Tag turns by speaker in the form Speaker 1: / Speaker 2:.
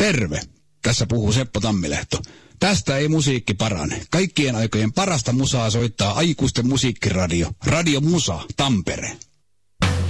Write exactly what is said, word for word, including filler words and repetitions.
Speaker 1: Terve! Tässä puhuu Seppo Tammilehto. Tästä ei musiikki parane. Kaikkien aikojen parasta musaa soittaa aikuisten musiikkiradio. Radio Musa, Tampere.